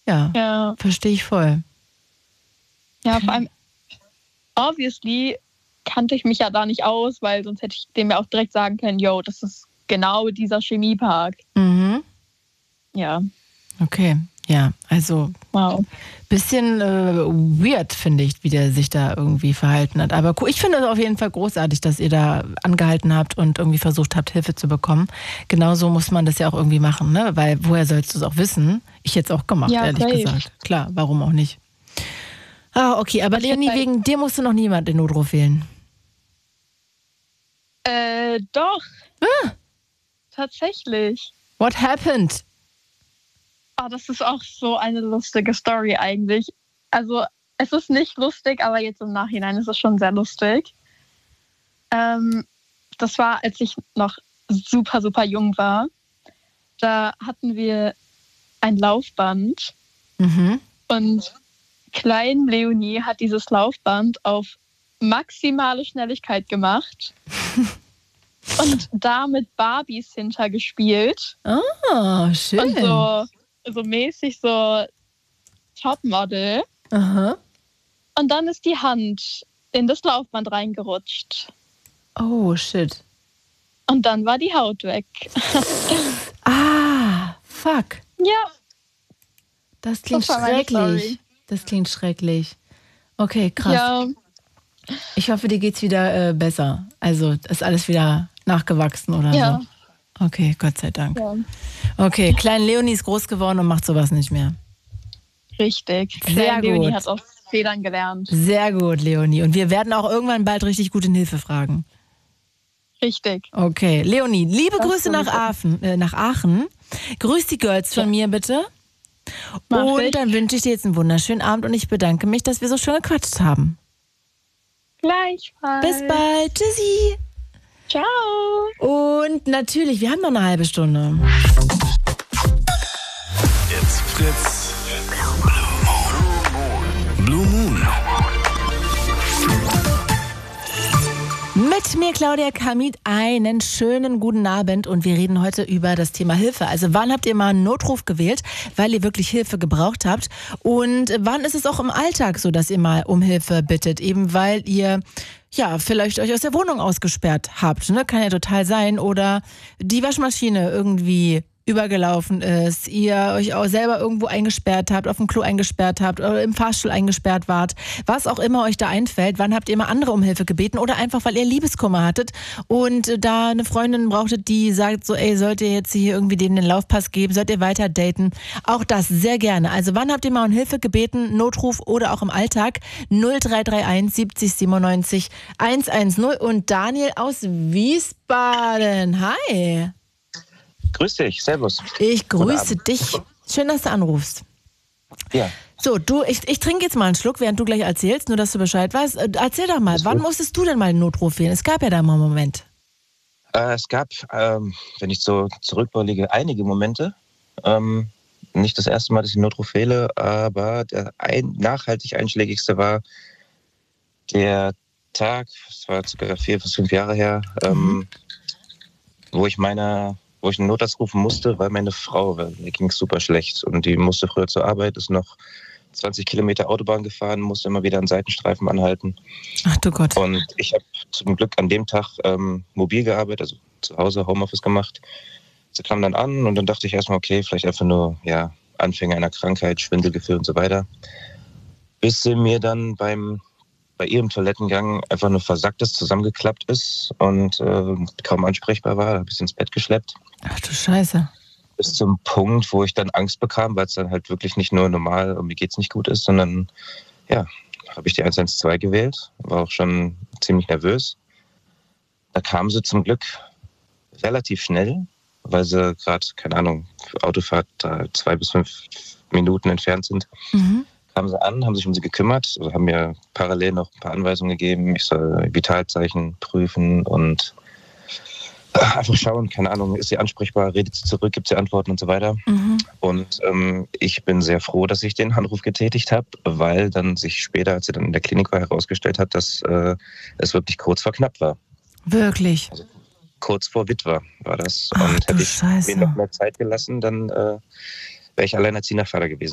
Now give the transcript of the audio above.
Ja. Verstehe ich voll. Ja, vor allem, obviously kannte ich mich ja da nicht aus, weil sonst hätte ich dem ja auch direkt sagen können, yo, das ist genau dieser Chemiepark. Mhm. Ja. Okay, ja, also Wow. bisschen weird, finde ich, wie der sich da irgendwie verhalten hat. Aber cool, ich finde es auf jeden Fall großartig, dass ihr da angehalten habt und irgendwie versucht habt, Hilfe zu bekommen. Genauso muss man das ja auch irgendwie machen, ne? Weil woher sollst du es auch wissen? Ich hätte es auch gemacht, Ja, ehrlich safe. gesagt. Klar, warum auch nicht? Ah, okay, aber Ich Leonie, hätte wegen dir musste noch niemand den Notruf wählen. Doch. Tatsächlich. What happened? Das ist auch so eine lustige Story eigentlich. Also, es ist nicht lustig, aber jetzt im Nachhinein ist es schon sehr lustig. Das war, als ich noch super, super jung war. Da hatten wir ein Laufband Mhm. und Klein Leonie hat dieses Laufband auf maximale Schnelligkeit gemacht und da mit Barbies hintergespielt. Ah, schön. Und so mäßig so Topmodel. Aha. Und dann ist die Hand in das Laufband reingerutscht. Oh, shit. Und dann war die Haut weg. Ah, fuck. Ja. Das klingt Das war meine schrecklich. Story. Das klingt schrecklich. Okay, krass. Ja, Ich hoffe, dir geht's wieder besser. Also ist alles wieder nachgewachsen oder ja. so. Okay, Gott sei Dank. Ja. Okay, klein Leonie ist groß geworden und macht sowas nicht mehr. Richtig. Sehr Klein Leonie gut. hat aus Federn gelernt. Sehr gut, Leonie. Und wir werden auch irgendwann bald richtig gut in Hilfe fragen. Richtig. Okay, Leonie, liebe Das Grüße nach Aachen. Grüß die Girls von mir bitte. Mach ich. Und dann wünsche ich dir jetzt einen wunderschönen Abend und ich bedanke mich, dass wir so schön gequatscht haben. Gleichfalls. Bis bald. Tschüssi. Ciao. Und natürlich, wir haben noch eine halbe Stunde. It's Fritz. Blue Moon. Mit mir, Claudia Kamit, einen schönen guten Abend und wir reden heute über das Thema Hilfe. Also wann habt ihr mal einen Notruf gewählt, weil ihr wirklich Hilfe gebraucht habt? Und wann ist es auch im Alltag so, dass ihr mal um Hilfe bittet, eben weil ihr vielleicht euch aus der Wohnung ausgesperrt habt, ne? Kann ja total sein. Oder die Waschmaschine irgendwie übergelaufen ist, ihr euch auch selber irgendwo eingesperrt habt, auf dem Klo eingesperrt habt oder im Fahrstuhl eingesperrt wart, was auch immer euch da einfällt. Wann habt ihr mal andere um Hilfe gebeten oder einfach, weil ihr Liebeskummer hattet und da eine Freundin brauchtet, die sagt so, ey, sollt ihr jetzt hier irgendwie denen den Laufpass geben, sollt ihr weiter daten? Auch das sehr gerne. Also wann habt ihr mal um Hilfe gebeten, Notruf oder auch im Alltag? 0331 70 97 110 und Daniel aus Wiesbaden. Hi. Grüß dich, servus. Ich grüße dich. Schön, dass du anrufst. Ja. So, ich trinke jetzt mal einen Schluck, während du gleich erzählst, nur dass du Bescheid weißt. Erzähl doch mal, wann musstest du denn mal einen Notruf wählen? Es gab ja da mal einen Moment. Es gab, wenn ich so zurückblicke, einige Momente. Nicht das erste Mal, dass ich einen Notruf wähle, aber der nachhaltig einschlägigste war der Tag, das war ca. 4 bis 5 Jahre her, wo ich einen Notarzt rufen musste, weil meine Frau, mir ging es super schlecht und die musste früher zur Arbeit, ist noch 20 Kilometer Autobahn gefahren, musste immer wieder an Seitenstreifen anhalten. Ach du Gott. Und ich habe zum Glück an dem Tag mobil gearbeitet, also zu Hause Homeoffice gemacht. Sie kam dann an und dann dachte ich erstmal, okay, vielleicht einfach nur Anfänge einer Krankheit, Schwindelgefühl und so weiter. Bis sie mir dann bei ihrem Toilettengang einfach nur Versacktes zusammengeklappt ist und kaum ansprechbar war. Da habe ich sie ins Bett geschleppt. Ach du Scheiße. Bis zum Punkt, wo ich dann Angst bekam, weil es dann halt wirklich nicht nur normal, mir geht's nicht gut ist, sondern habe ich die 112 gewählt, war auch schon ziemlich nervös. Da kam sie zum Glück relativ schnell, weil sie gerade, keine Ahnung, Autofahrt 2 bis 5 Minuten entfernt sind. Kamen sie an, haben sich um sie gekümmert, also haben mir parallel noch ein paar Anweisungen gegeben. Ich soll Vitalzeichen prüfen und einfach schauen, keine Ahnung, ist sie ansprechbar, redet sie zurück, gibt sie Antworten und so weiter. Und ich bin sehr froh, dass ich den Anruf getätigt habe, weil dann sich später, als sie dann in der Klinik war, herausgestellt hat, dass es wirklich kurz vor knapp war. Wirklich? Also kurz vor Witwer war das. Ach, und du hätte ich Scheiße. mir noch mehr Zeit gelassen, dann wäre ich alleinerziehender Vater gewesen.